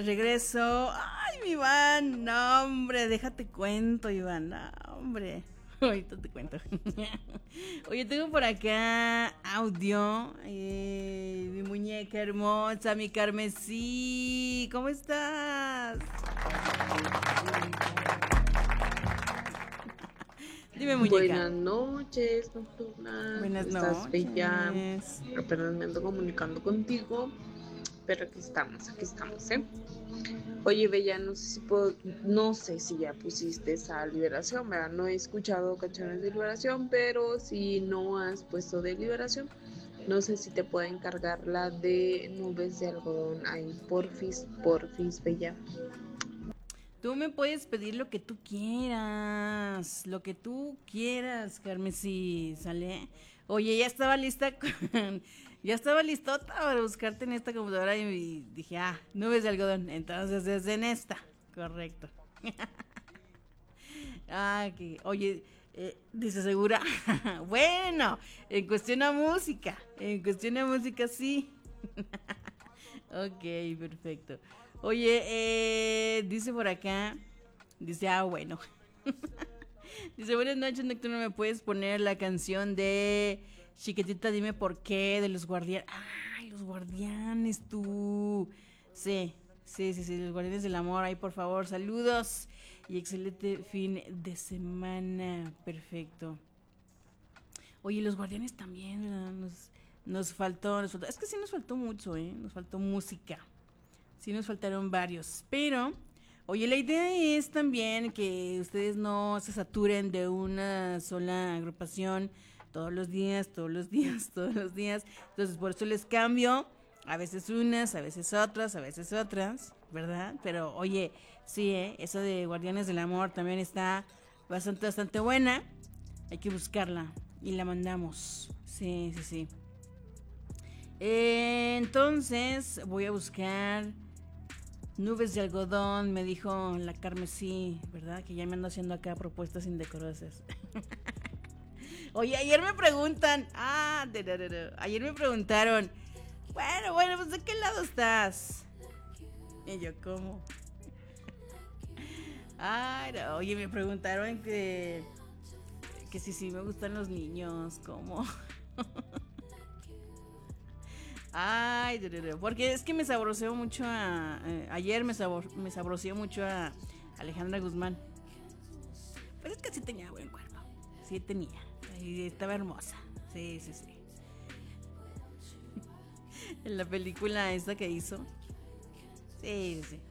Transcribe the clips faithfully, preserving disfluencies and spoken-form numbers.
Regreso. Ay, mi Iván. No, hombre, déjate cuento, Iván. No, hombre. Ahorita te cuento. Oye, tengo por acá audio. Eh, mi muñeca hermosa, mi Carmesí. ¿Cómo estás? Dime, muñeca. Buenas noches, nocturna. Buenas Estás bella. noches. Apenas me ando comunicando contigo. Pero aquí estamos, aquí estamos, ¿eh? Oye, Bella, no sé si puedo, no sé si ya pusiste esa liberación, ¿verdad? No he escuchado canciones de liberación, pero si no has puesto de liberación, no sé si te puedo encargar la de nubes de algodón. Ay, porfis, porfis, Bella. Tú me puedes pedir lo que tú quieras, lo que tú quieras, Carmesí, ¿sale? Oye, ya estaba lista, con, ya estaba listota para buscarte en esta computadora y dije, ah, nubes de algodón, entonces es en esta, correcto. Ah, que, oye, eh, dice segura, bueno, en cuestión a música, en cuestión a música sí. Ok, perfecto. Oye, eh, dice por acá, dice, ah, bueno. Dice, buenas noches, Nocturno, ¿me puedes poner la canción de Chiquitita, dime por qué, de los guardianes? Ay, los guardianes, tú. Sí, sí, sí, sí, los guardianes del amor, ahí por favor, saludos y excelente fin de semana, perfecto. Oye, los guardianes también, ¿verdad? Nos, nos faltó, nos faltó, es que sí nos faltó mucho, ¿eh? Nos faltó música. Sí nos faltaron varios, pero oye, la idea es también que ustedes no se saturen de una sola agrupación todos los días, todos los días, todos los días. Entonces, por eso les cambio, a veces unas, a veces otras, a veces otras, ¿verdad? Pero oye, sí, ¿eh? Eso de Guardianes del Amor también está bastante, bastante buena. Hay que buscarla y la mandamos. Sí, sí, sí. Eh, entonces, voy a buscar nubes de algodón, me dijo la Carmesí, ¿verdad? Que ya me ando haciendo acá propuestas indecorosas. Oye, ayer me preguntan, ah, de, de, de, de, ayer me preguntaron, bueno, bueno, pues ¿de qué lado estás? Y yo, ¿cómo? Ay, no, oye, me preguntaron que, que si sí me gustan los niños, ¿cómo? Ay, de, de, de, porque es que me sabroseo mucho a, eh, ayer me, sabor, me sabroseó mucho a Alejandra Guzmán. Pues es que sí tenía buen cuerpo. Sí tenía. Y estaba hermosa. Sí, sí, sí. En la película esta que hizo. Sí, sí, sí.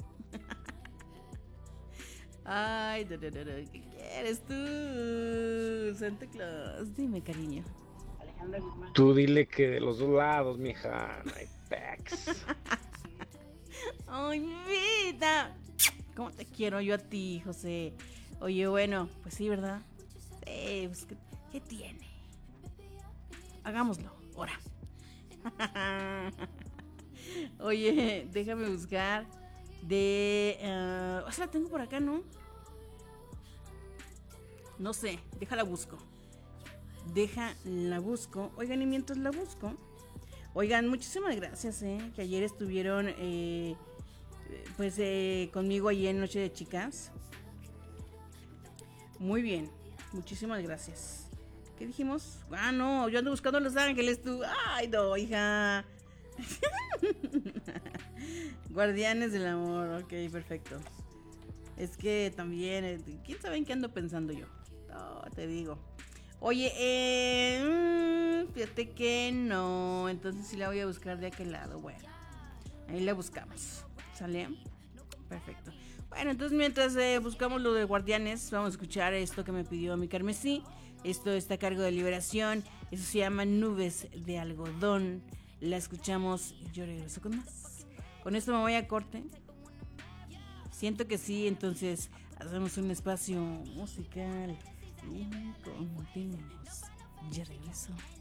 Ay, no, no, no, no. ¿Qué quieres tú? Santa Claus. Dime, cariño. Alejandra Guzmán. Tú dile que de los dos lados, mija, no hay pex. Ay, mi vida. ¿Cómo te quiero yo a ti, José? Oye, bueno, pues sí, ¿verdad? Sí, pues, ¿qué, ¿qué tiene? Hagámoslo, ahora. Oye, déjame buscar de... Uh, o sea, la tengo por acá, ¿no? No sé, déjala busco. Deja la busco. Oigan, y mientras la busco... Oigan, muchísimas gracias, ¿eh? Que ayer estuvieron... Eh, pues eh, conmigo allí en Noche de Chicas. Muy bien, muchísimas gracias. ¿Qué dijimos? Ah, no, yo ando buscando a Los Ángeles, tú. Ay, no, hija. Guardianes del amor, ok, perfecto. Es que también, ¿quién sabe en qué ando pensando yo? No, te digo. Oye, eh, fíjate que no, entonces sí la voy a buscar de aquel lado. Bueno, ahí la buscamos. ¿Sale? Perfecto. Bueno, entonces mientras eh, buscamos lo de Guardianes, vamos a escuchar esto que me pidió mi Carmesí. Esto está a cargo de Liberación. Eso se llama Nubes de Algodón. La escuchamos y yo regreso con más. Con esto me voy a corte. Siento que sí, entonces hacemos un espacio musical y continuamos. Ya regreso.